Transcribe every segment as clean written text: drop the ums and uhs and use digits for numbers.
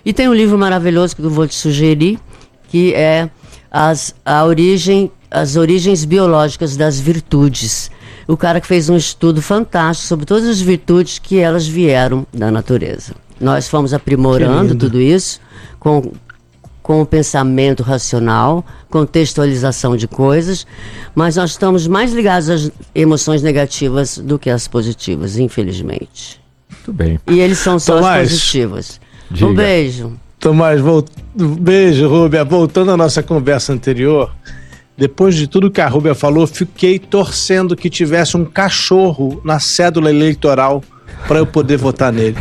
E tem um livro maravilhoso que eu vou te sugerir, que é as origens biológicas das virtudes. O cara que fez um estudo fantástico sobre todas as virtudes que elas vieram da natureza. Nós fomos aprimorando tudo isso com o pensamento racional, contextualização de coisas, mas nós estamos mais ligados às emoções negativas do que às positivas, infelizmente. Muito bem. E eles são só Tomás, as positivas. diga. Um beijo. Tomás, beijo, Rúbia. Voltando à nossa conversa anterior, depois de tudo que a Rúbia falou, fiquei torcendo que tivesse um cachorro na cédula eleitoral para eu poder votar nele.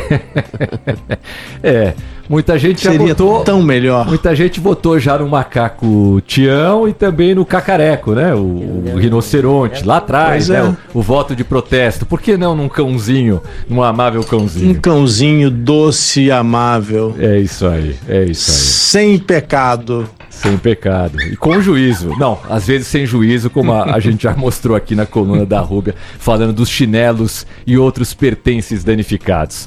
Muita gente já Seria votou. tão melhor. Muita gente votou já no macaco Tião e também no cacareco, né? O rinoceronte, lá atrás, Pois é. né? O voto de protesto. Por que não num cãozinho, num amável Um cãozinho? cãozinho doce e amável, É isso aí. sem pecado. Sem pecado. E com juízo. Não, às vezes sem juízo, como a gente já mostrou aqui na coluna da Rúbia, falando dos chinelos e outros pertences danificados.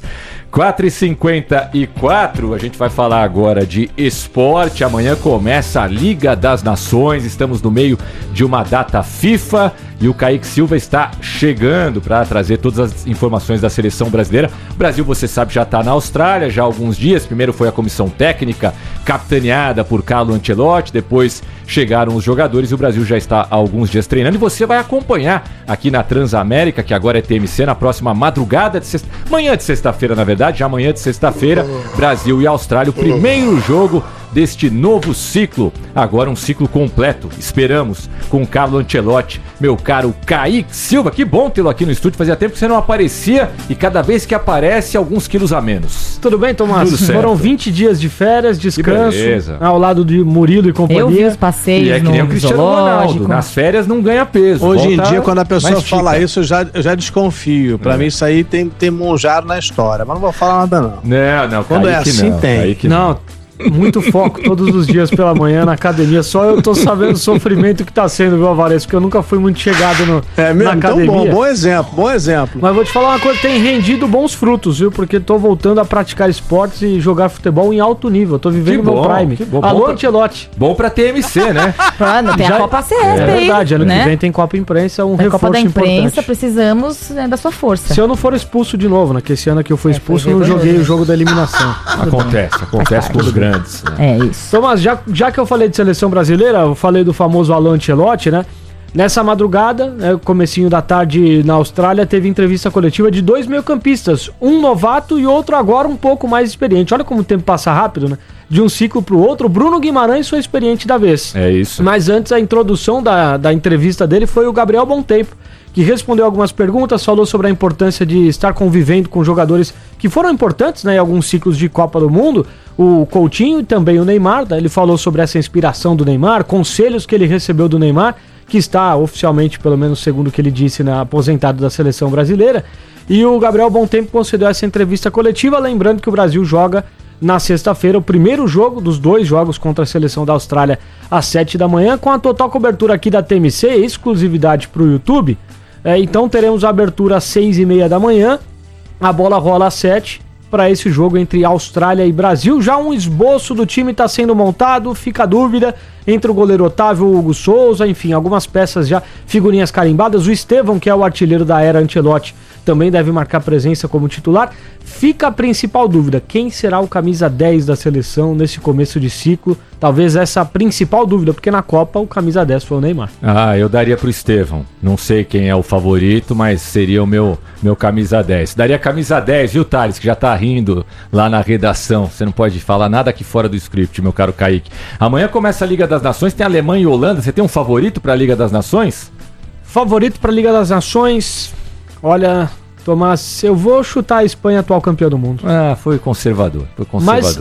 4h54, a gente vai falar agora de esporte. Amanhã começa a Liga das Nações, estamos no meio de uma data FIFA e o Kaique Silva está chegando para trazer todas as informações da seleção brasileira. O Brasil, você sabe, já está na Austrália já há alguns dias. Primeiro foi a comissão técnica, capitaneada por Carlo Ancelotti, depois chegaram os jogadores e o Brasil já está há alguns dias treinando. E você vai acompanhar aqui na Transamérica, que agora é TMC, na próxima madrugada de manhã de sexta-feira, na verdade, já amanhã de sexta-feira, Brasil e Austrália, o primeiro jogo deste novo ciclo, agora um ciclo completo, esperamos, com Carlo Ancelotti, meu caro Kaique Silva. Que bom tê-lo aqui no estúdio, fazia tempo que você não aparecia e cada vez que aparece, alguns quilos a menos. Tudo bem, Tomás? Tudo certo. Foram 20 dias de férias, descanso, beleza. ao lado de Murilo e companhia. Eu vi os passeios E é que nem o no Cristiano zoológico. Ronaldo, nas férias não ganha peso. Hoje em volta, dia, quando a pessoa mas fala fica. isso, eu já desconfio. Pra mim, isso aí tem monjado na história. Mas não vou falar nada, não. Não, Quando é Kaique assim, não, tem. Kaique Não, muito foco todos os dias pela manhã na academia. Só eu tô sabendo o sofrimento que tá sendo, viu, Alvarez? Porque eu nunca fui muito chegado É na mesmo? Então, academia. bom exemplo. Mas vou te falar uma coisa, tem rendido bons frutos, viu? Porque tô voltando a praticar esportes e jogar futebol em alto nível. Tô vivendo Que meu bom, prime. que bom. Alô, Bom pra- Ancelotti. Bom pra TMC, né? Mano, tem Já- a Copa CESP É aí, verdade, ano né? que vem tem Copa Imprensa, um Na reforço Copa da Imprensa, importante. precisamos da sua força. Se eu não for expulso de novo, né? Que esse ano que eu fui expulso, eu não foi joguei vergonhoso. o jogo da eliminação. Acontece com os grandes. Né? É isso. Tomás, já que eu falei de seleção brasileira, eu falei do famoso Carlo Ancelotti, né? Nessa madrugada, né, comecinho da tarde na Austrália, teve entrevista coletiva de 2 meio-campistas, um novato e outro agora um pouco mais experiente. Olha como o tempo passa rápido, né? De um ciclo pro outro, o Bruno Guimarães foi experiente da vez. É isso. Mas antes, a introdução da entrevista dele foi o Gabriel Bontempo, que respondeu algumas perguntas, falou sobre a importância de estar convivendo com jogadores que foram importantes, né, em alguns ciclos de Copa do Mundo, o Coutinho e também o Neymar. Ele falou sobre essa inspiração do Neymar, conselhos que ele recebeu do Neymar, que está oficialmente, pelo menos segundo o que ele disse, aposentado da seleção brasileira. E o Gabriel Bontempo concedeu essa entrevista coletiva, lembrando que o Brasil joga na sexta-feira o primeiro jogo dos 2 jogos contra a seleção da Austrália às 7 da manhã, com a total cobertura aqui da TMC, exclusividade para o YouTube. Então teremos a abertura às 6h30 da manhã, a bola rola às 7 para esse jogo entre Austrália e Brasil. Já um esboço do time está sendo montado, fica a dúvida entre o goleiro Otávio e o Hugo Souza, enfim, algumas peças já, figurinhas carimbadas. O Estevão, que é o artilheiro da era Ancelotti, também deve marcar presença como titular. Fica a principal dúvida, quem será o camisa 10 da seleção nesse começo de ciclo? Talvez essa a principal dúvida, porque na Copa o camisa 10 foi o Neymar. Eu daria pro Estevão. Não sei quem é o favorito, mas seria o meu camisa 10. Daria camisa 10, viu, Thales, que já tá rindo lá na redação. Você não pode falar nada aqui fora do script, meu caro Kaique. Amanhã começa a Liga das Nações, tem Alemanha e Holanda. Você tem um favorito pra Liga das Nações? Favorito pra Liga das Nações? Olha, Tomás, eu vou chutar a Espanha, atual campeã do mundo. Foi conservador. Mas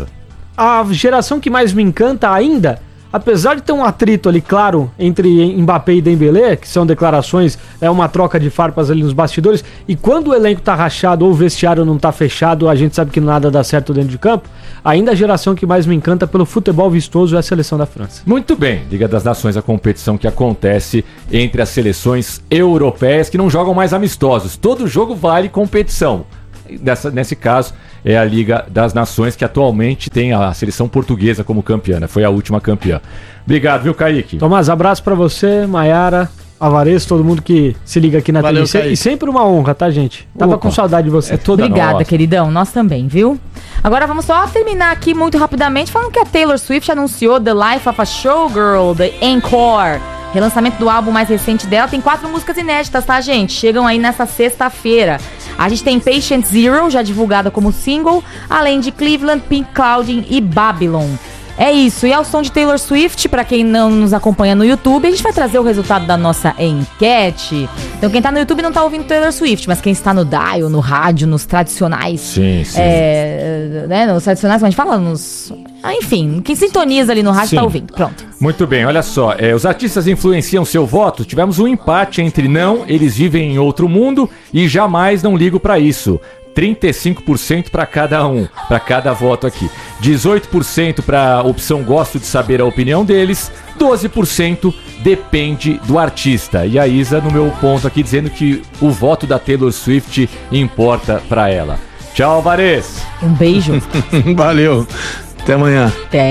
a geração que mais me encanta ainda, apesar de ter um atrito ali, claro, entre Mbappé e Dembélé, que são declarações, uma troca de farpas ali nos bastidores, e quando o elenco tá rachado ou o vestiário não tá fechado, a gente sabe que nada dá certo dentro de campo, ainda a geração que mais me encanta pelo futebol vistoso é a seleção da França. Muito bem, Liga das Nações, a competição que acontece entre as seleções europeias que não jogam mais amistosos. Todo jogo vale competição. Nesse caso, é a Liga das Nações, que atualmente tem a seleção portuguesa como campeã, né? Foi a última campeã. Obrigado, viu, Kaique? Tomás, abraço pra você, Maiara, Alvarez, todo mundo que se liga aqui na Valeu, TV. E sempre uma honra, tá, gente? Tava Opa. com saudade de você. É toda Obrigada, nossa. queridão. Nós também, viu? Agora vamos só terminar aqui muito rapidamente falando que a Taylor Swift anunciou The Life of a Showgirl, The Encore. Relançamento do álbum mais recente dela. Tem 4 músicas inéditas, tá, gente? Chegam aí nessa sexta-feira. A gente tem Patient Zero, já divulgada como single, além de Cleveland, Pink Clouding e Babylon. É isso, e ao som de Taylor Swift, pra quem não nos acompanha no YouTube, a gente vai trazer o resultado da nossa enquete. Então quem tá no YouTube não tá ouvindo Taylor Swift, mas quem está no dial, no rádio, nos tradicionais... Sim, sim. né, nos tradicionais, como a gente fala, nos... enfim, quem sintoniza ali no rádio Sim. tá ouvindo, pronto. Muito bem, olha só, os artistas influenciam seu voto? Tivemos um empate entre não, eles vivem em outro mundo e jamais não ligo pra isso. 35% para cada um, para cada voto aqui. 18% para a opção gosto de saber a opinião deles. 12% depende do artista. E a Isa no meu ponto aqui dizendo que o voto da Taylor Swift importa para ela. Tchau, Alvarez. Um beijo. Valeu. Até amanhã. Até.